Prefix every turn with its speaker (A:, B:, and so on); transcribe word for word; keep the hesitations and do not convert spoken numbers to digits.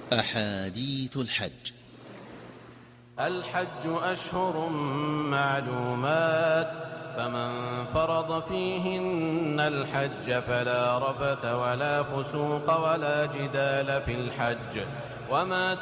A: أحاديث الحج.
B: الحج أشهر معلومات، فمن فرض فيهن الحج فلا رفث ولا فسوق ولا جدال في الحج، وما